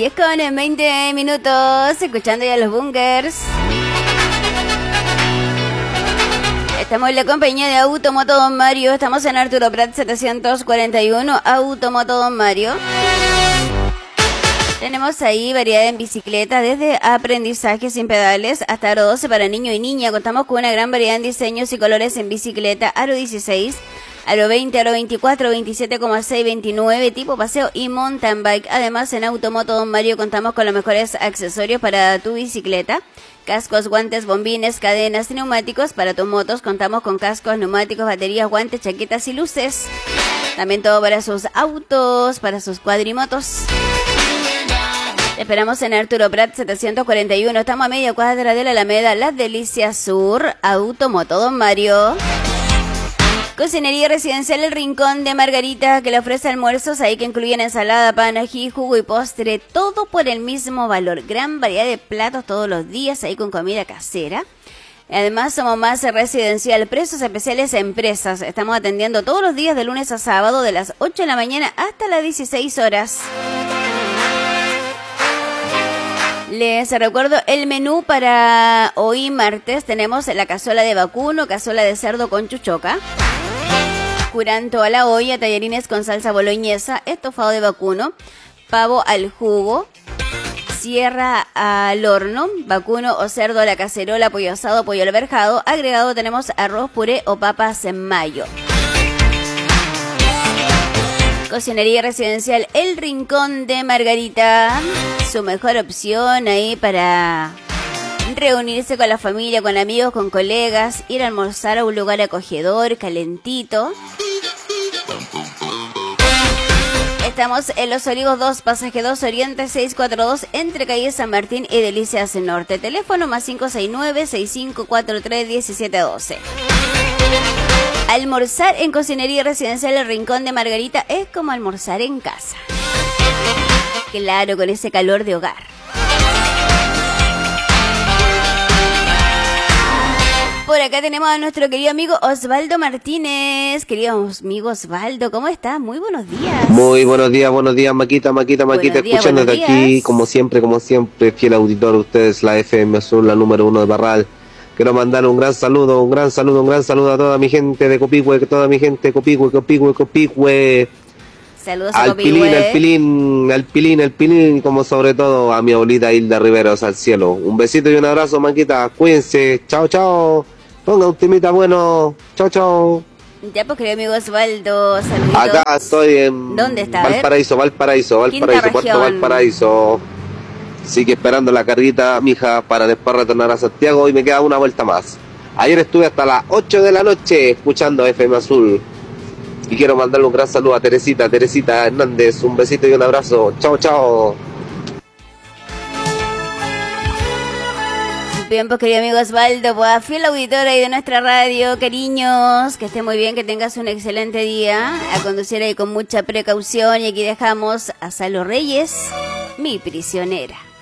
10:20, escuchando ya los bunkers. Estamos en la compañía de Automoto Don Mario. Estamos en Arturo Prat 741, Automoto Don Mario. Tenemos ahí variedad en bicicleta, desde aprendizaje sin pedales hasta aro 12 para niño y niña. Contamos con una gran variedad en diseños y colores en bicicleta, aro 16, aro 20, aro 24, 27,6, 29, tipo paseo y mountain bike. Además, en Automoto Don Mario contamos con los mejores accesorios para tu bicicleta. Cascos, guantes, bombines, cadenas y neumáticos para tus motos. Contamos con cascos, neumáticos, baterías, guantes, chaquetas y luces. También todo para sus autos, para sus cuadrimotos. Te esperamos en Arturo Prat 741. Estamos a media cuadra de la Alameda Las Delicias Sur. Automoto Don Mario. Cocinería residencial El Rincón de Margarita, que le ofrece almuerzos ahí que incluyen ensalada, pan, ají, jugo y postre, todo por el mismo valor. Gran variedad de platos todos los días ahí con comida casera. Además, somos más residencial, precios especiales a empresas. Estamos atendiendo todos los días de lunes a sábado de las 8 de la mañana hasta las 16 horas. Les recuerdo el menú para hoy martes. Tenemos la cazuela de vacuno, cazuela de cerdo con chuchoca, curanto a la olla, tallarines con salsa boloñesa, estofado de vacuno, pavo al jugo, sierra al horno, vacuno o cerdo a la cacerola, pollo asado, pollo alberjado. Agregado tenemos arroz, puré o papas en mayo. Cocinería residencial El Rincón de Margarita, su mejor opción ahí para reunirse con la familia, con amigos, con colegas, ir a almorzar a un lugar acogedor, calentito. Estamos en Los Olivos 2, pasaje 2, Oriente 642, entre calle San Martín y Delicias Norte. Teléfono más 569-6543-1712. Almorzar en Cocinería Residencial El Rincón de Margarita es como almorzar en casa. Claro, con ese calor de hogar. Por acá tenemos a nuestro querido amigo Osvaldo Martínez. Querido amigo Osvaldo, ¿cómo estás? Muy buenos días. Muy buenos días, Maquita, escuchándote aquí, como siempre, fiel auditor de ustedes, la FM Azul, la número 1 de Barral. Quiero mandar un gran saludo a toda mi gente de Copihue, Copihue. Saludos a Copihue. Al Pilín, como sobre todo a mi abuelita Hilda Riveros al cielo. Un besito y un abrazo, Maquita, cuídense, chao. Ponga un temita bueno, chao. Ya, pues, querido amigo Osvaldo, saluditos. Acá estoy en ¿Dónde está? Valparaíso, Puerto Valparaíso. Sigue esperando la carguita, mija, para después retornar a Santiago y me queda una vuelta más. Ayer estuve hasta las 8 de la noche escuchando FM Azul. Y quiero mandarle un gran saludo a Teresita Hernández. Un besito y un abrazo. Chao. Bien, pues, querido amigo Osvaldo, pues, fiel auditor ahí de nuestra radio, cariños, que esté muy bien, que tengas un excelente día, a conducir ahí con mucha precaución. Y aquí dejamos a Salo Reyes, Mi Prisionera.